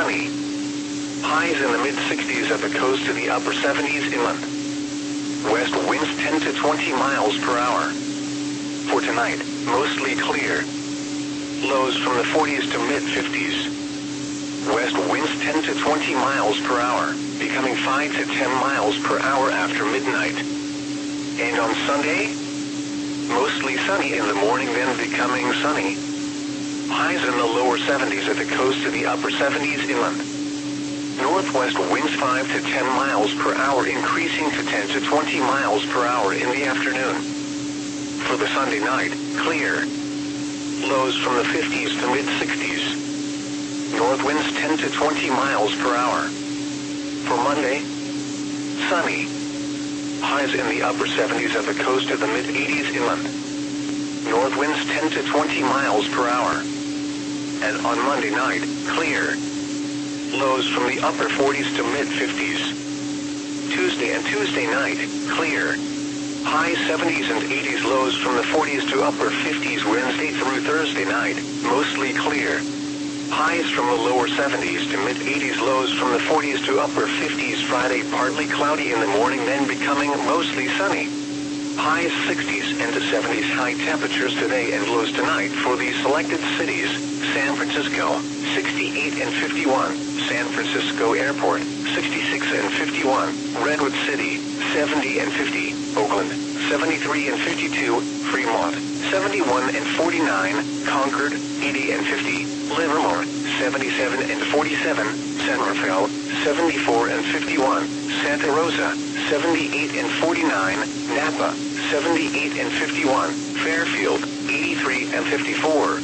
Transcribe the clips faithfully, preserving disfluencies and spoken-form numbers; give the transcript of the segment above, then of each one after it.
sunny. Highs in the mid-sixties at the coast to the upper seventies inland. West winds ten to twenty miles per hour. For tonight, mostly clear. Lows from the forties to mid-fifties. West winds ten to twenty miles per hour, becoming five to ten miles per hour after midnight. And on Sunday, mostly sunny in the morning, then becoming sunny. Highs in the lower seventies at the coast to the upper seventies inland. Northwest winds five to ten miles per hour, increasing to ten to twenty miles per hour in the afternoon. For the Sunday night, clear. Lows from the fifties to mid-sixties. North winds ten to twenty miles per hour. For Monday, sunny. Highs in the upper seventies at the coast to the mid-eighties inland. North winds ten to twenty miles per hour. And on Monday night, clear. Lows from the upper forties to mid-fifties. Tuesday and Tuesday night, clear. High seventies and eighties, lows from the forties to upper fifties Wednesday through Thursday night, mostly clear. Highs from the lower seventies to mid-eighties, lows from the forties to upper fifties Friday, partly cloudy in the morning, then becoming mostly sunny. Highs sixties and seventies, high temperatures today and lows tonight for the selected cities: San Francisco, sixty-eight and fifty-one, San Francisco Airport, sixty-six and fifty-one, Redwood City, seventy and fifty, Oakland, seventy-three and fifty-two, Fremont, seventy-one and forty-nine, Concord, eighty and fifty, Livermore, seventy-seven and forty-seven, San Rafael, seventy-four and fifty-one, Santa Rosa, seventy-eight and forty-nine, Napa, seventy-eight and fifty-one, Fairfield, eighty-three and fifty-four.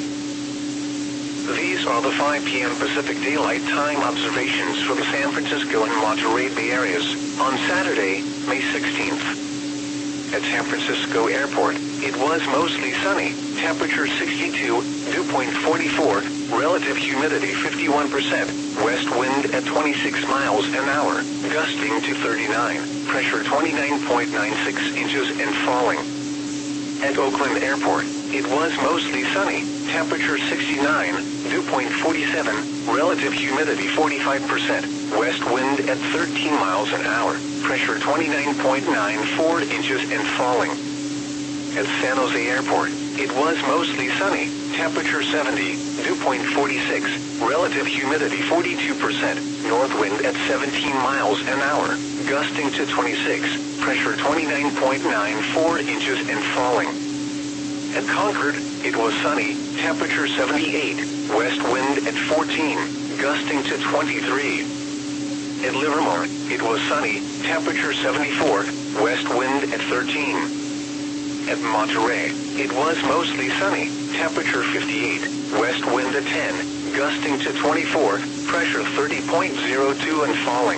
These are the five p m Pacific Daylight Time observations for the San Francisco and Monterey Bay areas on Saturday, May sixteenth. At San Francisco Airport, it was mostly sunny, temperature sixty-two, dew point forty-four, relative humidity fifty-one percent, west wind at twenty-six miles an hour, gusting to thirty-nine, pressure twenty-nine point nine six inches and falling. At Oakland Airport, it was mostly sunny, temperature sixty-nine, dew point forty-seven, relative humidity forty-five percent, west wind at thirteen miles an hour, pressure twenty-nine point nine four inches and falling. At San Jose Airport, it was mostly sunny, temperature seventy, dew point forty-six, relative humidity forty-two percent, north wind at seventeen miles an hour, gusting to twenty-six, pressure twenty-nine point nine four inches and falling. At Concord, it was sunny, temperature seventy-eight, west wind at fourteen, gusting to twenty-three. At Livermore, it was sunny, temperature seventy-four, west wind at thirteen. At Monterey, it was mostly sunny, temperature fifty-eight, west wind at ten, gusting to twenty-four, pressure thirty point zero two and falling.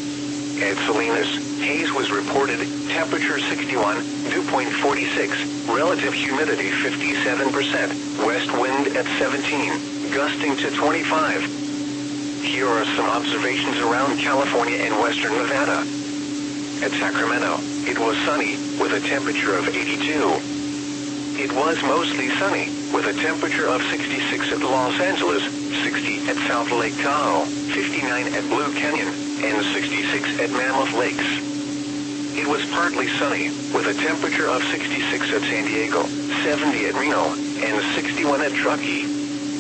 At Salinas, haze was reported, temperature sixty-one, dew point forty-six, relative humidity fifty-seven percent, west wind at seventeen, gusting to twenty-five. Here are some observations around California and western Nevada. At Sacramento, it was sunny, with a temperature of eighty-two. It was mostly sunny, with a temperature of sixty-six at Los Angeles, sixty at South Lake Tahoe, fifty-nine at Blue Canyon, and sixty-six at Mammoth Lakes. It was partly sunny, with a temperature of sixty-six at San Diego, seventy at Reno, and sixty-one at Truckee.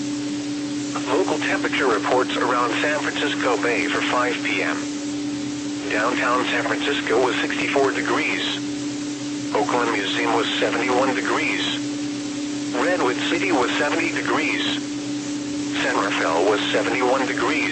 Local temperature reports around San Francisco Bay for five p m Downtown San Francisco was sixty-four degrees. Oakland Museum was seventy-one degrees. Redwood City was seventy degrees. San Rafael was seventy-one degrees.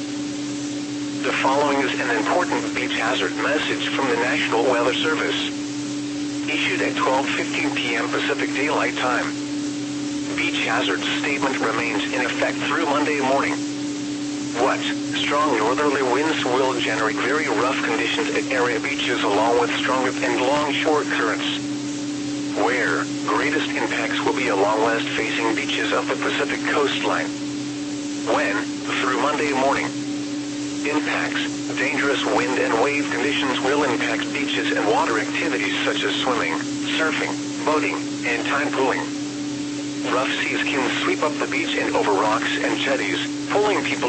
The following is an important beach hazard message from the National Weather Service. Issued at twelve fifteen p m Pacific Daylight Time. Beach hazard statement remains in effect through Monday morning. What? Strong northerly winds will generate very rough conditions at area beaches along with stronger and long shore currents. Where? Greatest impacts will be along west-facing beaches of the Pacific coastline. When? Through Monday morning. Impacts. Dangerous wind and wave conditions will impact beaches and water activities such as swimming, surfing, boating, and tide pooling. Rough seas can sweep up the beach and over rocks and jetties, pulling people